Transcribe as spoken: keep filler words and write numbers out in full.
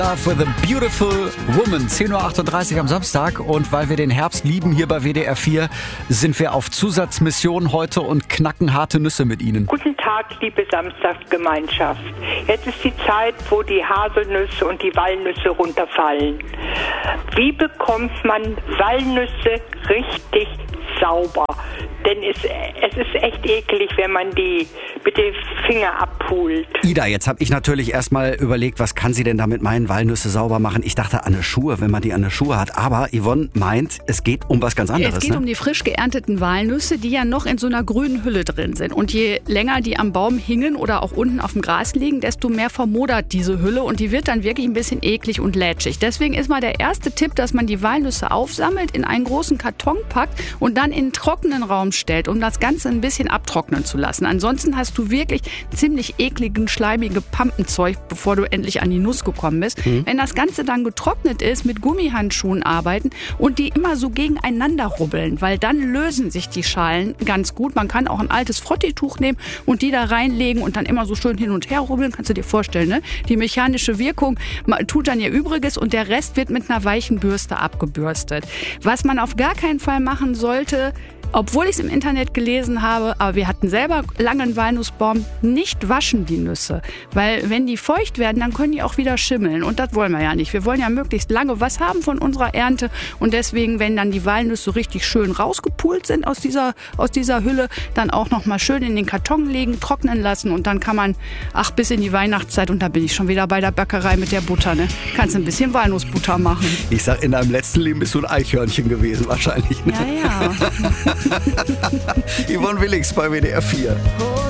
For the Beautiful Woman, zehn Uhr achtunddreißig am Samstag, und weil wir den Herbst lieben hier bei W D R vier, sind wir auf Zusatzmission heute und knacken harte Nüsse mit Ihnen. Guten Tag, liebe Samstagsgemeinschaft. Jetzt ist die Zeit, wo die Haselnüsse und die Walnüsse runterfallen. Wie bekommt man Walnüsse richtig sauber? Denn es, es ist echt eklig, wenn man die mit dem Finger abpult. Ida, jetzt habe ich natürlich erstmal überlegt, was kann sie denn da mit meinen Walnüsse sauber machen? Ich dachte an eine Schuhe, wenn man die an der Schuhe hat. Aber Yvonne meint, es geht um was ganz anderes. Es geht ne? um die frisch geernteten Walnüsse, die ja noch in so einer grünen Hülle drin sind. Und je länger die am Baum hingen oder auch unten auf dem Gras liegen, desto mehr vermodert diese Hülle und die wird dann wirklich ein bisschen eklig und lätschig. Deswegen ist mal der erste Tipp, dass man die Walnüsse aufsammelt, in einen großen Karton packt und dann in einen trockenen Raum stellt, um das Ganze ein bisschen abtrocknen zu lassen. Ansonsten hast du wirklich ziemlich ekligen, schleimigen Pampenzeug, bevor du endlich an die Nuss gekommen bist. Mhm. Wenn das Ganze dann getrocknet ist, mit Gummihandschuhen arbeiten und die immer so gegeneinander rubbeln, weil dann lösen sich die Schalen ganz gut. Man kann auch ein altes Frottituch nehmen und die da reinlegen und dann immer so schön hin und her rubbeln. Kannst du dir vorstellen, ne? Die mechanische Wirkung tut dann ihr Übriges und der Rest wird mit einer weichen Bürste abgebürstet. Was man auf gar keinen Fall machen sollte, obwohl ich es im Internet gelesen habe, aber wir hatten selber lange einen Walnussbaum, nicht waschen die Nüsse. Weil wenn die feucht werden, dann können die auch wieder schimmeln. Und das wollen wir ja nicht. Wir wollen ja möglichst lange was haben von unserer Ernte. Und deswegen, wenn dann die Walnüsse so richtig schön rausgepult sind aus dieser, aus dieser Hülle, dann auch noch mal schön in den Karton legen, trocknen lassen. Und dann kann man, ach, bis in die Weihnachtszeit, und da bin ich schon wieder bei der Bäckerei mit der Butter, ne? Kannst ein bisschen Walnussbutter machen. Ich sag, in deinem letzten Leben bist du ein Eichhörnchen gewesen wahrscheinlich. Ne? Ja, ja. Yvonne Willings bei W D R vier.